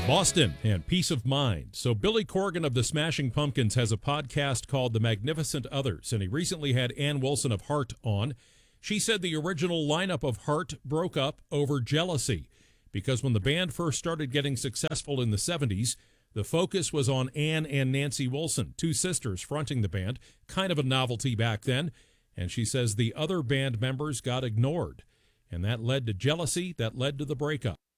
Boston and peace of mind. So Billy Corgan of the Smashing Pumpkins has a podcast called The Magnificent Others, and he recently had Ann Wilson of Heart on. She said the original lineup of Heart broke up over jealousy because when the band first started getting successful in the 70s, the focus was on Ann and Nancy Wilson, two sisters fronting the band, kind of a novelty back then, and she says the other band members got ignored, and that led to jealousy, that led to the breakup.